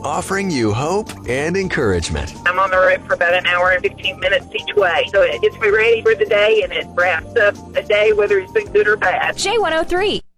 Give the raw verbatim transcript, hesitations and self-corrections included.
offering you hope and encouragement. I'm on the road for about an hour and fifteen minutes each way. So it gets me ready for the day, and it wraps up a day, whether it's been good or bad. J one oh three.